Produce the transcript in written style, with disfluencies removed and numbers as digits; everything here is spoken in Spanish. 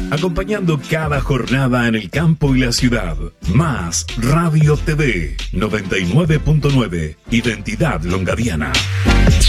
acompañando cada jornada en el campo y la ciudad. Más Radio TV 99.9, Identidad Longadiana.